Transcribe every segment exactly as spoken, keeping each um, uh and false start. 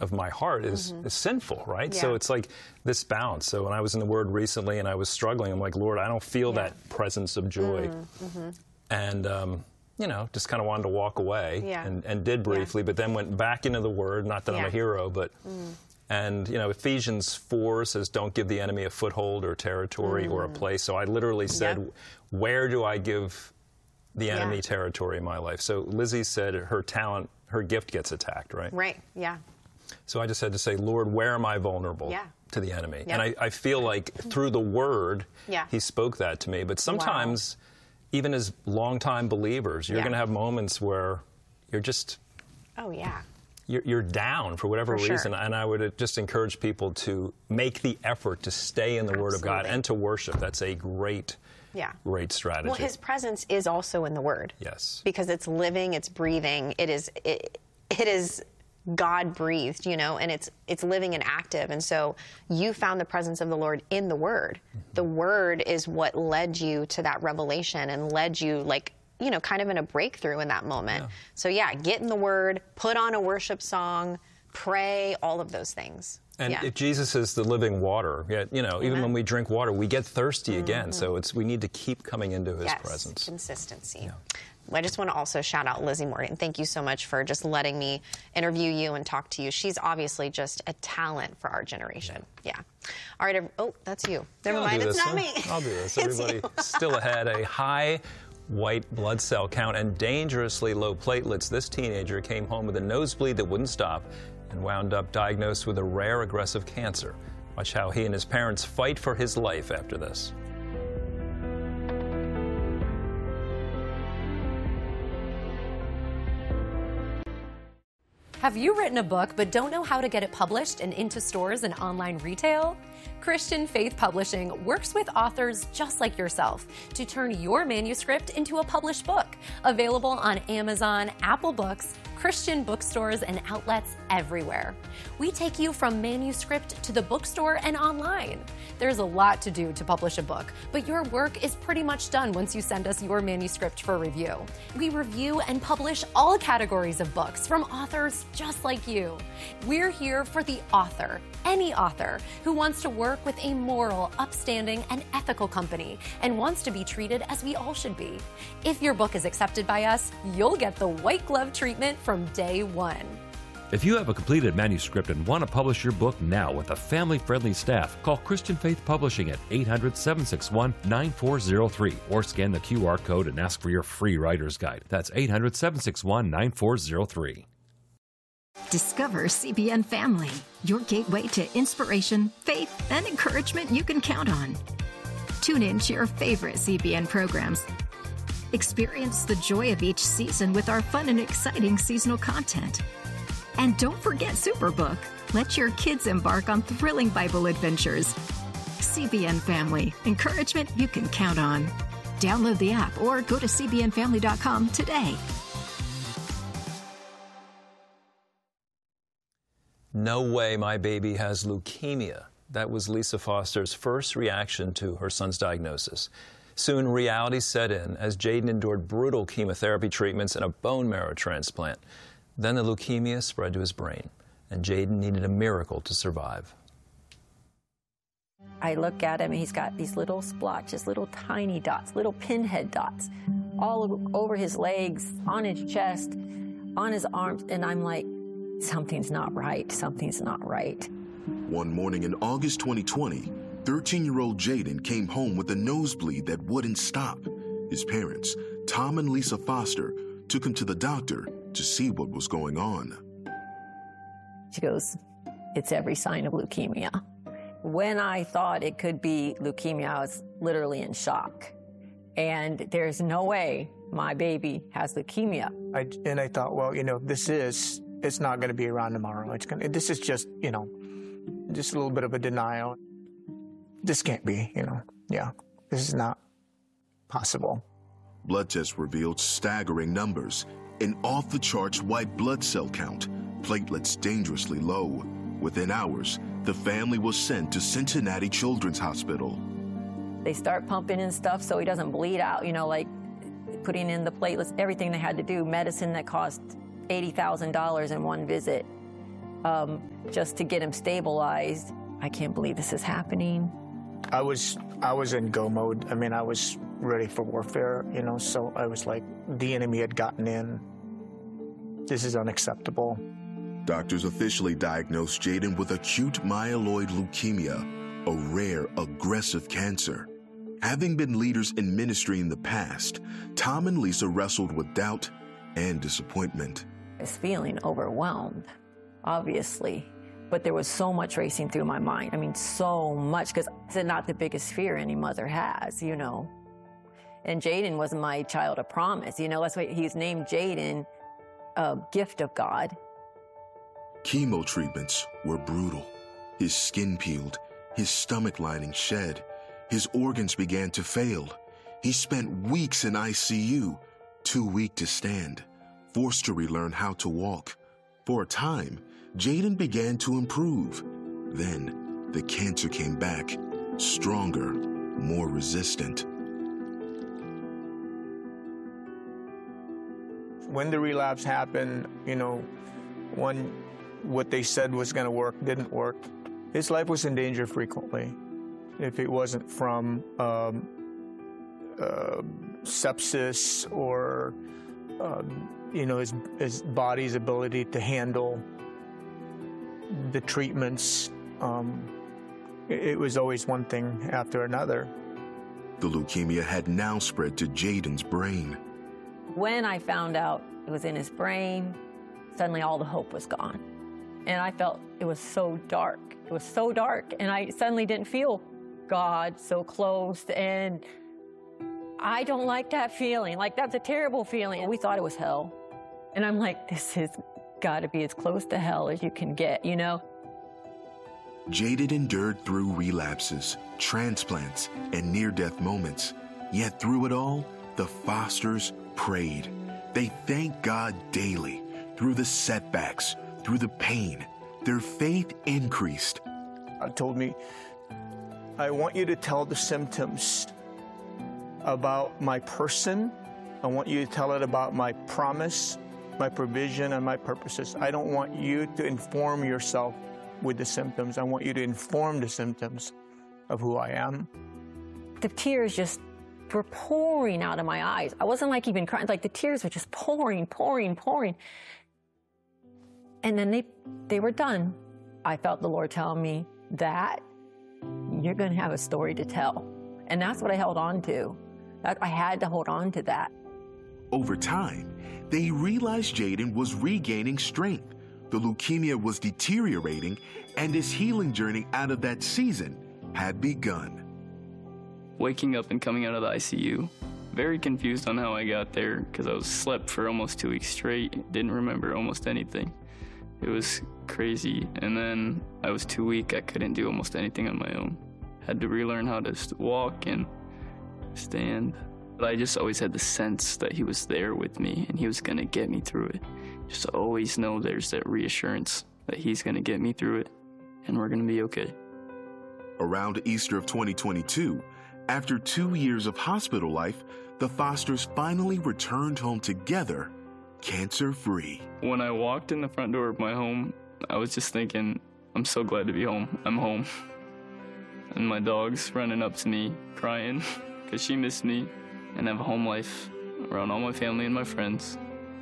of my heart is, mm-hmm. is sinful, right? Yeah. So it's like this balance. So when I was in the Word recently and I was struggling, I'm like, Lord, I don't feel yeah. that presence of joy. Mm-hmm. And, um, you know, just kind of wanted to walk away yeah. and, and did briefly, yeah. but then went back into the Word, not that yeah. I'm a hero, but... Mm. And, you know, Ephesians four says, don't give the enemy a foothold or territory mm. or a place. So I literally said, yep. where do I give the enemy yeah. territory in my life? So Lizzie said her talent, her gift gets attacked, right? Right, yeah. So I just had to say, Lord, where am I vulnerable yeah. to the enemy? Yep. And I, I feel like through the Word, yeah. he spoke that to me. But sometimes, wow. even as longtime believers, you're yeah. going to have moments where you're just... Oh, yeah. You're, you're down for whatever for reason, sure. and I would just encourage people to make the effort to stay in the Absolutely. Word of God and to worship. That's a great, yeah. great strategy. Well, His presence is also in the Word. Yes. Because it's living, it's breathing, it is it, it is God breathed, you know, and it's it's living and active. And so you found the presence of the Lord in the Word. Mm-hmm. The Word is what led you to that revelation and led you, like, you know, kind of in a breakthrough in that moment. Yeah. So yeah, get in the Word, put on a worship song, pray, all of those things. And yeah. if Jesus is the living water, you know, even Amen. when we drink water, we get thirsty mm-hmm. again. So it's we need to keep coming into His yes, presence. Consistency. Yeah. I just want to also shout out Lizzie Morgan. Thank you so much for just letting me interview you and talk to you. She's obviously just a talent for our generation. Yeah. yeah. All right. Oh, that's you. Never I'll mind. do It's this, not huh? me. I'll do this. It's Everybody you. still ahead. A high white blood cell count and dangerously low platelets. This teenager came home with a nosebleed that wouldn't stop and wound up diagnosed with a rare aggressive cancer. Watch how he and his parents fight for his life after this. Have you written a book but don't know how to get it published and into stores and online retail? Christian Faith Publishing works with authors just like yourself to turn your manuscript into a published book, available on Amazon, Apple Books, Christian bookstores, and outlets everywhere. We take you from manuscript to the bookstore and online. There's a lot to do to publish a book, but your work is pretty much done once you send us your manuscript for review. We review and publish all categories of books from authors just like you. We're here for the author, any author, who wants to work with a moral, upstanding, and ethical company and wants to be treated as we all should be. If your book is accepted by us, you'll get the white glove treatment from day one. If you have a completed manuscript and want to publish your book now with a family-friendly staff, call Christian Faith Publishing at eight hundred, seven six one, nine four zero three or scan the Q R code and ask for your free writer's guide. That's eight hundred, seven six one, nine four zero three. Discover C B N Family, your gateway to inspiration, faith, and encouragement you can count on. Tune in to your favorite C B N programs. Experience the joy of each season with our fun and exciting seasonal content. And don't forget Superbook. Let your kids embark on thrilling Bible adventures. C B N Family, encouragement you can count on. Download the app or go to c b n family dot com today. No way my baby has leukemia. That was Lisa Foster's first reaction to her son's diagnosis. Soon, reality set in as Jaden endured brutal chemotherapy treatments and a bone marrow transplant. Then the leukemia spread to his brain, and Jaden needed a miracle to survive. I look at him, and he's got these little splotches, little tiny dots, little pinhead dots, all over his legs, on his chest, on his arms, and I'm like, something's not right, something's not right. One morning in August twenty twenty, thirteen-year-old Jaden came home with a nosebleed that wouldn't stop. His parents, Tom and Lisa Foster, took him to the doctor to see what was going on. She goes, it's every sign of leukemia. When I thought it could be leukemia, I was literally in shock. And there's no way my baby has leukemia. I, and I thought, well, you know, this is, it's not going to be around tomorrow. It's going to, this is just, you know, just a little bit of a denial. This can't be, you know, yeah, this is not possible. Blood tests revealed staggering numbers, an off-the-charts white blood cell count, platelets dangerously low. Within hours, the family was sent to Cincinnati Children's Hospital. They start pumping in stuff so he doesn't bleed out, you know, like putting in the platelets, everything they had to do, medicine that cost eighty thousand dollars in one visit. um, just to get him stabilized. I can't believe this is happening. I was I was in go mode. I mean, I was ready for warfare, you know, so I was like, the enemy had gotten in. This is unacceptable. Doctors officially diagnosed Jaden with acute myeloid leukemia, a rare, aggressive cancer. Having been leaders in ministry in the past, Tom and Lisa wrestled with doubt and disappointment. I was feeling overwhelmed, obviously, but there was so much racing through my mind. I mean, so much, because it's not the biggest fear any mother has, you know. And Jaden was my child of promise, you know. That's why he's named Jaden, a gift of God. Chemo treatments were brutal. His skin peeled, his stomach lining shed, his organs began to fail. He spent weeks in I C U, too weak to stand, forced to relearn how to walk. For a time, Jaden began to improve. Then, the cancer came back, stronger, more resistant. When the relapse happened, you know, when what they said was going to work didn't work, his life was in danger frequently. If it wasn't from um, uh, sepsis or, um, you know, his, his body's ability to handle the treatments, um, it, it was always one thing after another. The leukemia had now spread to Jaden's brain. When I found out it was in his brain, suddenly all the hope was gone. And I felt it was so dark. It was so dark, and I suddenly didn't feel God so close, and I don't like that feeling. Like, that's a terrible feeling. We thought it was hell. And I'm like, this has got to be as close to hell as you can get, you know? Jaden endured through relapses, transplants, and near-death moments. Yet through it all, the Fosters prayed. They thanked God daily. Through the setbacks, through the pain, their faith increased. God told me, I want you to tell the symptoms about my person. I want you to tell it about my promise, my provision, and my purposes. I don't want you to inform yourself with the symptoms. I want you to inform the symptoms of who I am. The tears just were pouring out of my eyes. I wasn't like even crying, like the tears were just pouring, pouring, pouring. And then they, they were done. I felt the Lord telling me that you're going to have a story to tell. And that's what I held on to. That, I had to hold on to that. Over time, they realized Jaden was regaining strength. The leukemia was deteriorating, and his healing journey out of that season had begun. Waking up and coming out of the I C U, very confused on how I got there, because I was slept for almost two weeks straight, didn't remember almost anything. It was crazy, and then I was too weak. I couldn't do almost anything on my own. Had to relearn how to walk and stand. But I just always had the sense that he was there with me, and he was gonna get me through it. Just always know there's that reassurance that he's gonna get me through it, and we're gonna be okay. Around Easter of twenty twenty-two, after two years of hospital life, the Fosters finally returned home together, cancer-free. When I walked in the front door of my home, I was just thinking, I'm so glad to be home. I'm home. And my dog's running up to me, crying, because she missed me, and have a home life around all my family and my friends.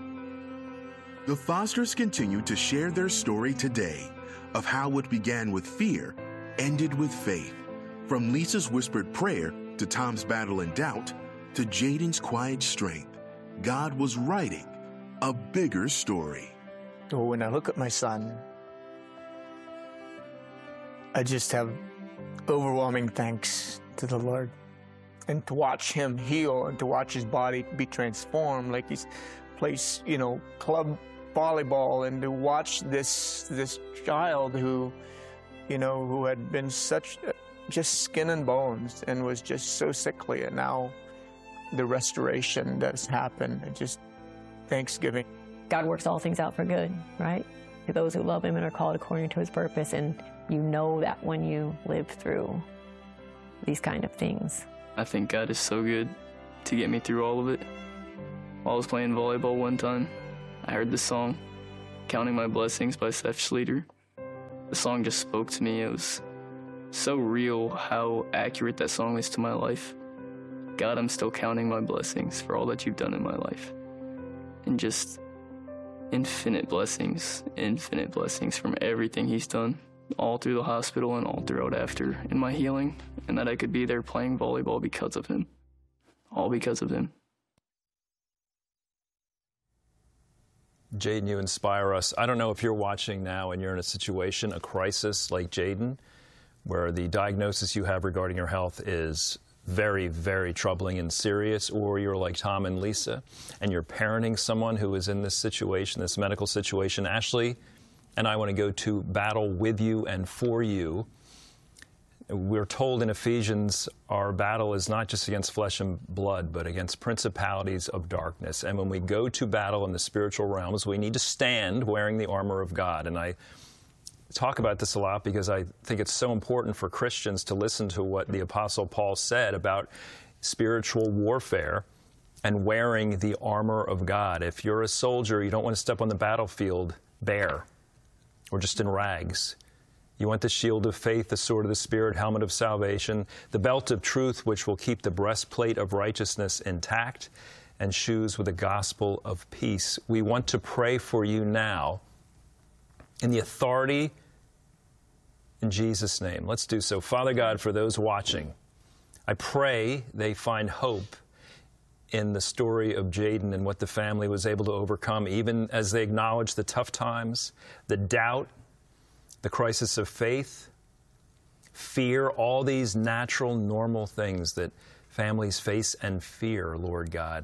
The Fosters continue to share their story today of how what began with fear ended with faith. From Lisa's whispered prayer to Tom's battle and doubt to Jaden's quiet strength, God was writing a bigger story. Well, when I look at my son, I just have overwhelming thanks to the Lord. And to watch him heal and to watch his body be transformed, like he's plays, you know, club volleyball, and to watch this this child who, you know, who had been such just skin and bones and was just so sickly, and now the restoration that's happened, and just thanksgiving. God works all things out for good, right? To those who love him and are called according to his purpose, and you know that when you live through these kind of things. I think God is so good to get me through all of it. While I was playing volleyball one time, I heard this song, Counting My Blessings by Seth Schleter. The song just spoke to me. It was so real how accurate that song is to my life. God, I'm still counting my blessings for all that you've done in my life. And just infinite blessings, infinite blessings from everything he's done, all through the hospital and all throughout after in my healing, and that I could be there playing volleyball because of him. All because of him. Jaden, you inspire us. I don't know if you're watching now and you're in a situation, a crisis like Jaden, where the diagnosis you have regarding your health is very, very troubling and serious, or you're like Tom and Lisa, and you're parenting someone who is in this situation, this medical situation. Ashley and I want to go to battle with you and for you. We're told in Ephesians our battle is not just against flesh and blood, but against principalities of darkness. And when we go to battle in the spiritual realms, we need to stand wearing the armor of God. And I talk about this a lot because I think it's so important for Christians to listen to what the Apostle Paul said about spiritual warfare and wearing the armor of God. If you're a soldier, you don't want to step on the battlefield bare or just in rags. You want the shield of faith, the sword of the Spirit, helmet of salvation, the belt of truth, which will keep the breastplate of righteousness intact, and shoes with the gospel of peace. We want to pray for you now in the authority in Jesus' name. Let's do so. Father God, for those watching, I pray they find hope in the story of Jaden and what the family was able to overcome, even as they acknowledge the tough times, the doubt, the crisis of faith, fear, all these natural, normal things that families face and fear, Lord God.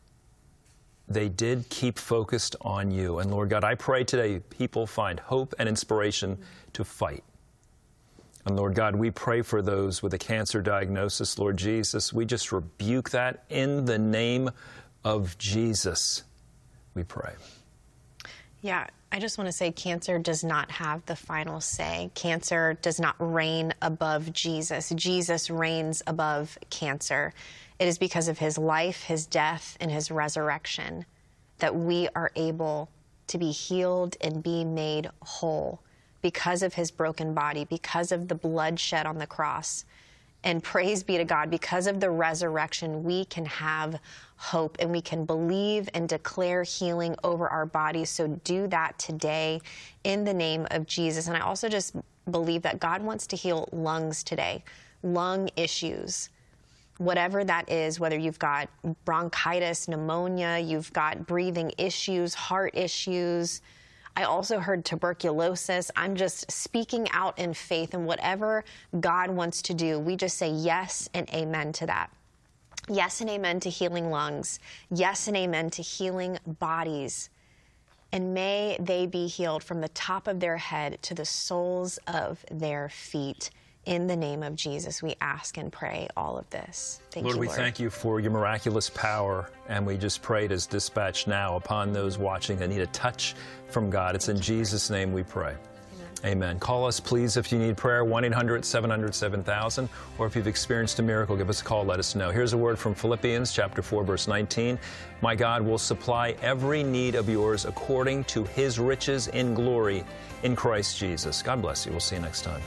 They did keep focused on you. And Lord God, I pray today people find hope and inspiration to fight. And Lord God, we pray for those with a cancer diagnosis, Lord Jesus. We just rebuke that in the name of Jesus, we pray. Yeah, I just want to say cancer does not have the final say. Cancer does not reign above Jesus. Jesus reigns above cancer. It is because of his life, his death, and his resurrection that we are able to be healed and be made whole because of his broken body, because of the blood shed on the cross. And praise be to God, because of the resurrection, we can have hope and we can believe and declare healing over our bodies. So do that today in the name of Jesus. And I also just believe that God wants to heal lungs today, lung issues, whatever that is, whether you've got bronchitis, pneumonia, you've got breathing issues, heart issues. I also heard tuberculosis. I'm just speaking out in faith, and whatever God wants to do, we just say yes and amen to that. Yes and amen to healing lungs. Yes and amen to healing bodies. And may they be healed from the top of their head to the soles of their feet. In the name of Jesus, we ask and pray all of this. Thank Lord, you, we Lord. thank you for your miraculous power, and we just pray it as dispatched now upon those watching that need a touch from God. It's in Jesus' name we pray. Amen. Amen. Call us, please, if you need prayer, one eight hundred seven hundred seven thousand, or if you've experienced a miracle, give us a call, let us know. Here's a word from Philippians chapter four, verse nineteen. My God will supply every need of yours according to his riches in glory in Christ Jesus. God bless you. We'll see you next time.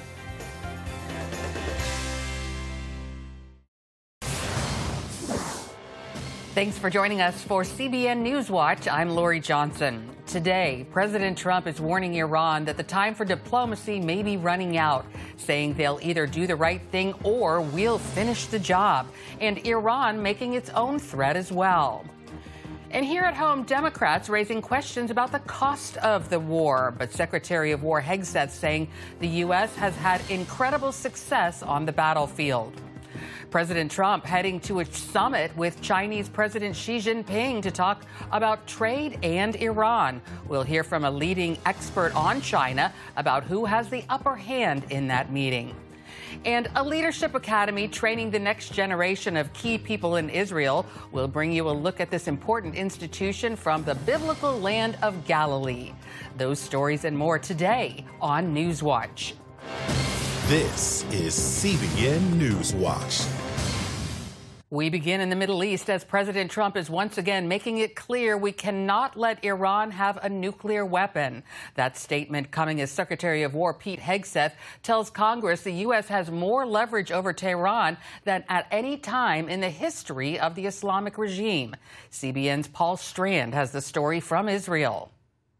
Thanks for joining us for C B N News Watch. I'm Lori Johnson. Today, President Trump is warning Iran that the time for diplomacy may be running out, saying they'll either do the right thing or we'll finish the job, and Iran making its own threat as well. And here at home, Democrats raising questions about the cost of the war, but Secretary of War Hegseth saying the U S has had incredible success on the battlefield. President Trump heading to a summit with Chinese President Xi Jinping to talk about trade and Iran. We'll hear from a leading expert on China about who has the upper hand in that meeting. And a leadership academy training the next generation of key people in Israel. We'll bring you a look at this important institution from the biblical land of Galilee. Those stories and more today on Newswatch. This is C B N Newswatch. We begin in the Middle East as President Trump is once again making it clear we cannot let Iran have a nuclear weapon. That statement coming as Secretary of War Pete Hegseth tells Congress the U S has more leverage over Tehran than at any time in the history of the Islamic regime. C B N's Paul Strand has the story from Israel.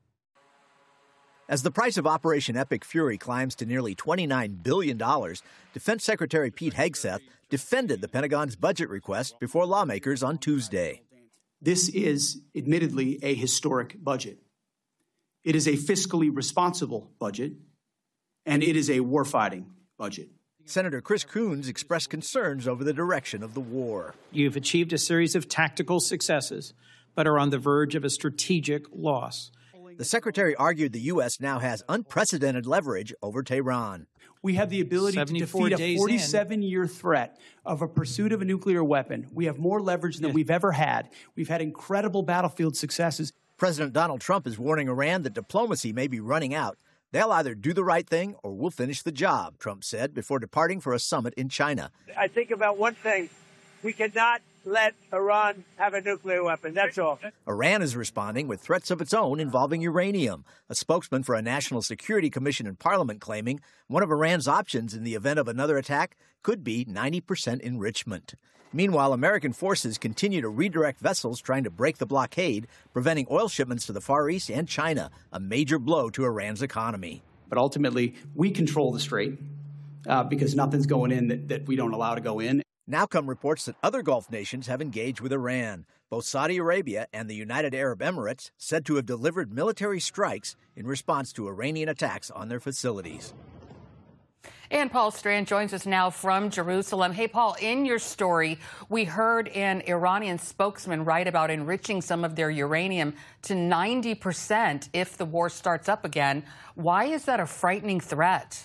As the price of Operation Epic Fury climbs to nearly twenty-nine billion dollars, Defense Secretary Pete Hegseth defended the Pentagon's budget request before lawmakers on Tuesday. This is admittedly a historic budget. It is a fiscally responsible budget, and it is a warfighting budget. Senator Chris Coons expressed concerns over the direction of the war. You've achieved a series of tactical successes, but are on the verge of a strategic loss. The secretary argued the U S now has unprecedented leverage over Tehran. We have the ability to defeat a forty-seven-year threat of a pursuit of a nuclear weapon. We have more leverage than we've ever had. We've had incredible battlefield successes. President Donald Trump is warning Iran that diplomacy may be running out. They'll either do the right thing or we'll finish the job, Trump said before departing for a summit in China. I think about one thing. We cannot let Iran have a nuclear weapon. That's all. Iran is responding with threats of its own involving uranium. A spokesman for a National Security Commission in Parliament claiming one of Iran's options in the event of another attack could be ninety percent enrichment. Meanwhile, American forces continue to redirect vessels trying to break the blockade, preventing oil shipments to the Far East and China, a major blow to Iran's economy. But ultimately, we control the strait uh, because nothing's going in that, that we don't allow to go in. Now come reports that other Gulf nations have engaged with Iran. Both Saudi Arabia and the United Arab Emirates said to have delivered military strikes in response to Iranian attacks on their facilities. And Paul Strand joins us now from Jerusalem. Hey, Paul, in your story, we heard an Iranian spokesman write about enriching some of their uranium to ninety percent if the war starts up again. Why is that a frightening threat?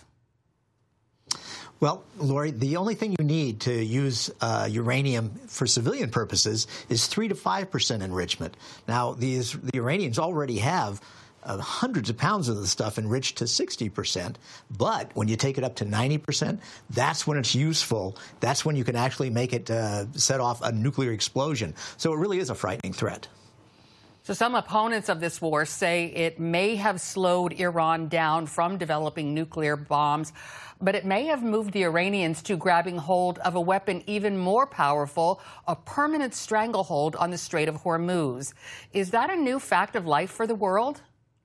Well, Lori, the only thing you need to use uh, uranium for civilian purposes is three to five percent enrichment. Now, these the Iranians already have uh, hundreds of pounds of the stuff enriched to sixty percent. But when you take it up to ninety percent, that's when it's useful. That's when you can actually make it uh, set off a nuclear explosion. So it really is a frightening threat. So some opponents of this war say it may have slowed Iran down from developing nuclear bombs, but it may have moved the Iranians to grabbing hold of a weapon even more powerful, a permanent stranglehold on the Strait of Hormuz. Is that a new fact of life for the world?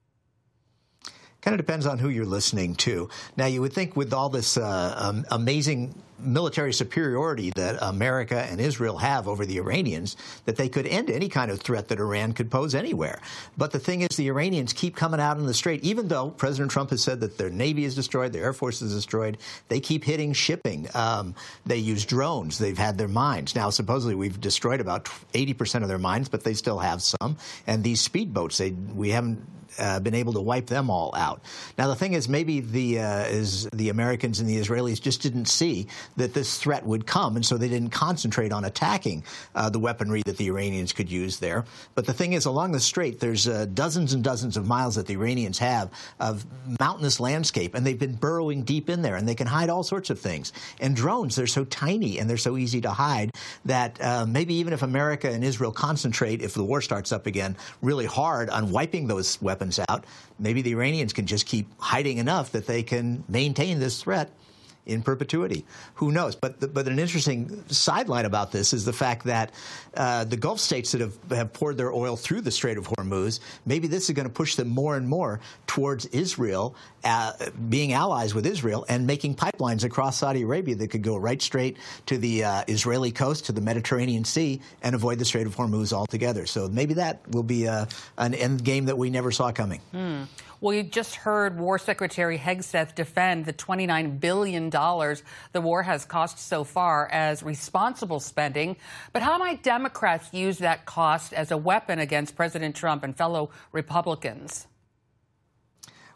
Kind of depends on who you're listening to. Now, you would think with all this uh, um, amazing military superiority that America and Israel have over the Iranians, that they could end any kind of threat that Iran could pose anywhere. But the thing is, the Iranians keep coming out in the strait, even though President Trump has said that their Navy is destroyed, their Air Force is destroyed. They keep hitting shipping. Um, they use drones. They've had their mines. Now, supposedly, we've destroyed about eighty percent of their mines, but they still have some. And these speedboats, they, we haven't Uh, been able to wipe them all out. Now, the thing is, maybe the uh, is the Americans and the Israelis just didn't see that this threat would come, and so they didn't concentrate on attacking uh, the weaponry that the Iranians could use there. But the thing is, along the strait, there's uh, dozens and dozens of miles that the Iranians have of mountainous landscape, and they've been burrowing deep in there, and they can hide all sorts of things. And drones, they're so tiny and they're so easy to hide that uh, maybe even if America and Israel concentrate, if the war starts up again, really hard on wiping those weapons out, maybe the Iranians can just keep hiding enough that they can maintain this threat in perpetuity. Who knows? But the, but an interesting sideline about this is the fact that uh, the Gulf states that have, have poured their oil through the Strait of Hormuz, maybe this is going to push them more and more towards Israel, uh, being allies with Israel and making pipelines across Saudi Arabia that could go right straight to the uh, Israeli coast, to the Mediterranean Sea, and avoid the Strait of Hormuz altogether. So maybe that will be uh, an end game that we never saw coming. Hmm. Well, you just heard War Secretary Hegseth defend the twenty-nine billion dollars the war has cost so far as responsible spending. But how might Democrats use that cost as a weapon against President Trump and fellow Republicans?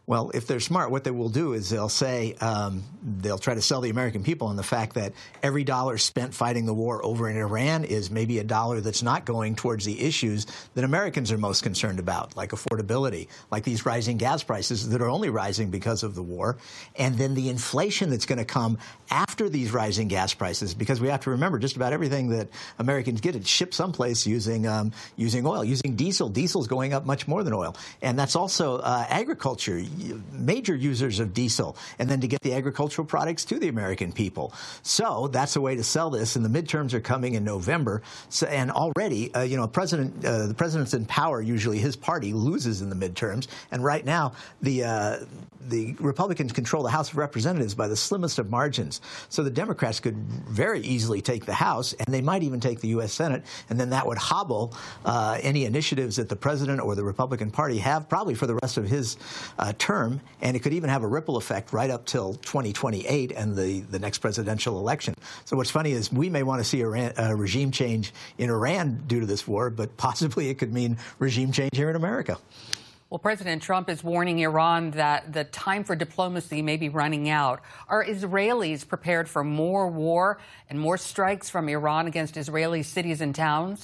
Well, if they're smart, what they will do is they'll say, um, they'll try to sell the American people on the fact that every dollar spent fighting the war over in Iran is maybe a dollar that's not going towards the issues that Americans are most concerned about, like affordability, like these rising gas prices that are only rising because of the war, and then the inflation that's going to come after these rising gas prices, because we have to remember just about everything that Americans get is shipped someplace using um, using oil, using diesel. Diesel's going up much more than oil. And that's also uh, agriculture, major users of diesel, and then to get the agricultural products to the American people. So that's a way to sell this, and the midterms are coming in November. So, and already, uh, you know, president, uh, the president's in power, usually his party loses in the midterms, and right now the uh, the Republicans control the House of Representatives by the slimmest of margins. So the Democrats could very easily take the House, and they might even take the U S Senate, and then that would hobble uh, any initiatives that the president or the Republican Party have probably for the rest of his uh, term, and it could even have a ripple effect right up till twenty twenty-eight and the, the next presidential election. So what's funny is we may want to see a, a regime change in Iran due to this war, but possibly it could mean regime change here in America. Well, President Trump is warning Iran that the time for diplomacy may be running out. Are Israelis prepared for more war and more strikes from Iran against Israeli cities and towns?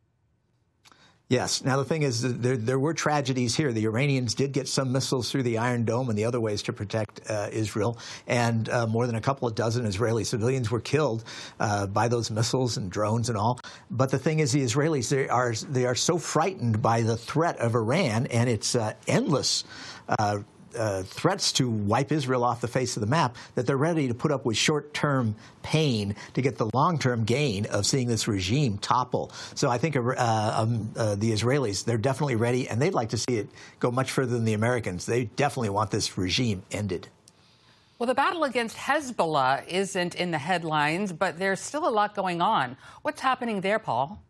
Yes. Now, the thing is, there, there were tragedies here. The Iranians did get some missiles through the Iron Dome and the other ways to protect uh, Israel, and uh, more than a couple of dozen Israeli civilians were killed uh, by those missiles and drones and all. But the thing is, the Israelis, they are, they are so frightened by the threat of Iran and its uh, endless uh Uh, threats to wipe Israel off the face of the map, that they're ready to put up with short-term pain to get the long-term gain of seeing this regime topple. So I think uh, um, uh, the Israelis, they're definitely ready, and they'd like to see it go much further than the Americans. They definitely want this regime ended. Well, the battle against Hezbollah isn't in the headlines, but there's still a lot going on. What's happening there, Paul?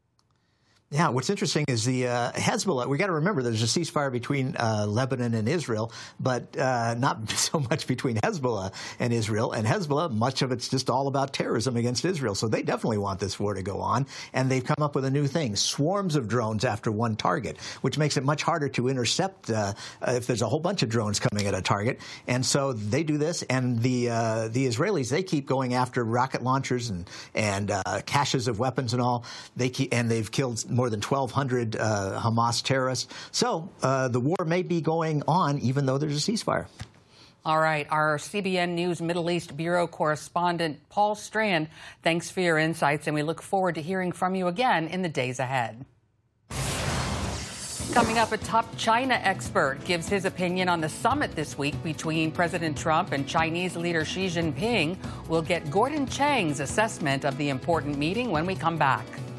Yeah, what's interesting is the uh, Hezbollah, we got to remember there's a ceasefire between uh, Lebanon and Israel, but uh, not so much between Hezbollah and Israel. And Hezbollah, much of it's just all about terrorism against Israel. So they definitely want this war to go on. And they've come up with a new thing, swarms of drones after one target, which makes it much harder to intercept uh, if there's a whole bunch of drones coming at a target. And so they do this. And the uh, the Israelis, they keep going after rocket launchers and, and uh, caches of weapons and all. They keep, and they've killed more than twelve hundred uh, Hamas terrorists. So uh, the war may be going on even though there's a ceasefire. All right. Our C B N News Middle East Bureau correspondent, Paul Strand, thanks for your insights, and we look forward to hearing from you again in the days ahead. Coming up, a top China expert gives his opinion on the summit this week between President Trump and Chinese leader Xi Jinping. We'll get Gordon Chang's assessment of the important meeting when we come back.